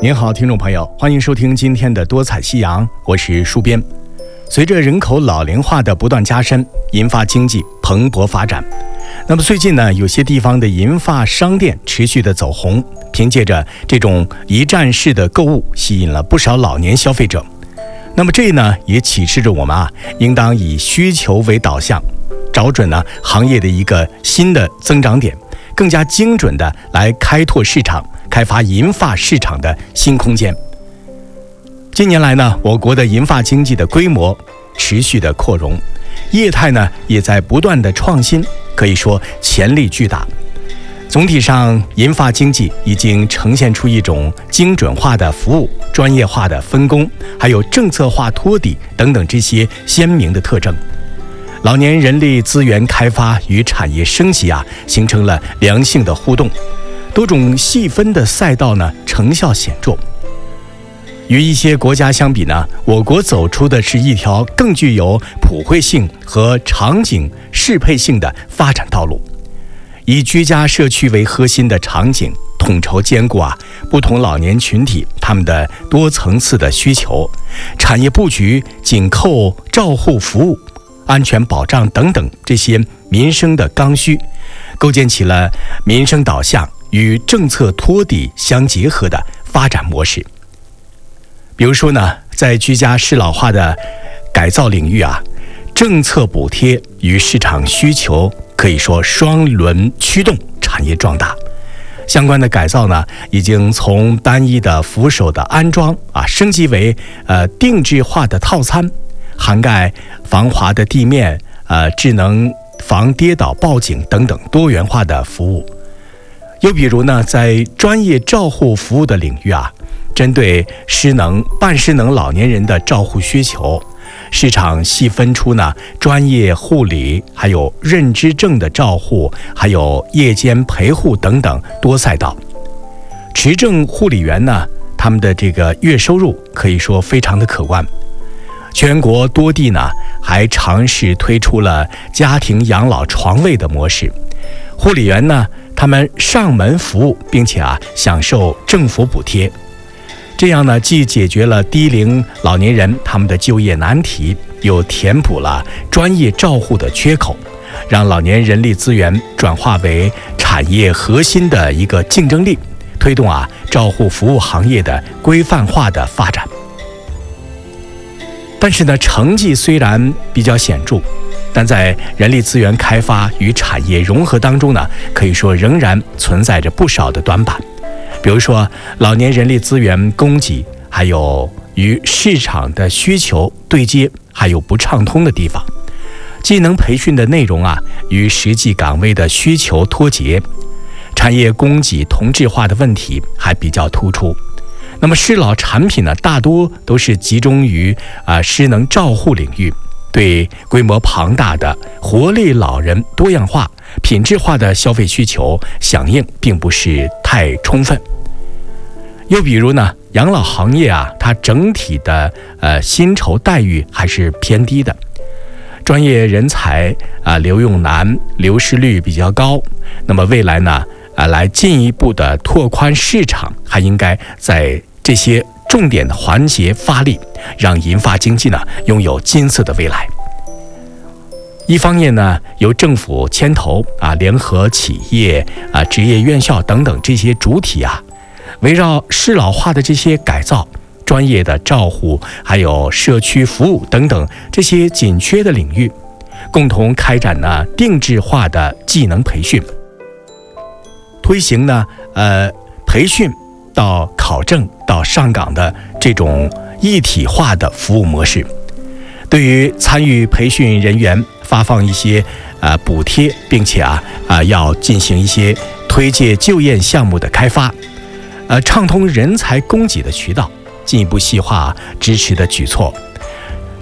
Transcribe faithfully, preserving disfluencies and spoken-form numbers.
您好，听众朋友，欢迎收听今天的多彩夕阳，我是书编。随着人口老龄化的不断加深，银发经济蓬勃发展。那么最近呢，有些地方的银发商店持续的走红，凭借着这种一站式的购物，吸引了不少老年消费者。那么这呢，也启示着我们啊，应当以需求为导向，找准呢行业的一个新的增长点，更加精准的来开拓市场，开发银发市场的新空间。近年来呢，我国的银发经济的规模持续的扩容，业态呢也在不断的创新，可以说潜力巨大。总体上，银发经济已经呈现出一种精准化的服务、专业化的分工，还有政策化托底等等这些鲜明的特征。老年人力资源开发与产业升级啊，形成了良性的互动，多种细分的赛道呢成效显著。与一些国家相比呢，我国走出的是一条更具有普惠性和场景适配性的发展道路，以居家社区为核心的场景，统筹兼顾啊不同老年群体他们的多层次的需求，产业布局紧扣照护服务、安全保障等等这些民生的刚需，构建起了民生导向与政策托底相结合的发展模式。比如说呢，在居家适老化的改造领域啊，政策补贴与市场需求可以说双轮驱动产业壮大。相关的改造呢，已经从单一的扶手的安装啊，升级为呃定制化的套餐，涵盖防滑的地面、呃智能防跌倒报警等等多元化的服务。又比如呢，在专业照护服务的领域啊，针对失能、半失能老年人的照护需求，市场细分出呢专业护理，还有认知症的照护，还有夜间陪护等等多赛道。持证护理员呢，他们的这个月收入可以说非常的可观。全国多地呢还尝试推出了家庭养老床位的模式，护理员呢他们上门服务，并且啊享受政府补贴。这样呢，既解决了低龄老年人他们的就业难题，又填补了专业照护的缺口，让老年人力资源转化为产业核心的一个竞争力，推动啊照护服务行业的规范化的发展。但是呢，成绩虽然比较显著，但在人力资源开发与产业融合当中呢，可以说仍然存在着不少的短板。比如说，老年人力资源供给还有与市场的需求对接还有不畅通的地方，技能培训的内容啊与实际岗位的需求脱节，产业供给同质化的问题还比较突出。那么适老产品呢，大多都是集中于啊、呃、失能照护领域，对规模庞大的活力老人多样化、品质化的消费需求响应并不是太充分。又比如呢，养老行业啊，它整体的呃薪酬待遇还是偏低的，专业人才啊、呃、留用难，流失率比较高。那么未来呢，啊、呃、来进一步的拓宽市场，还应该在这些重点的环节发力，让银发经济呢拥有金色的未来。一方面呢，由政府牵头啊，联合企业啊、职业院校等等这些主体啊，围绕适老化的这些改造、专业的照护，还有社区服务等等这些紧缺的领域，共同开展呢定制化的技能培训，推行呢呃培训到考证到上岗的这种一体化的服务模式。对于参与培训人员发放一些呃补贴，并且啊啊、呃、要进行一些推介就业项目的开发，呃畅通人才供给的渠道，进一步细化支持的举措，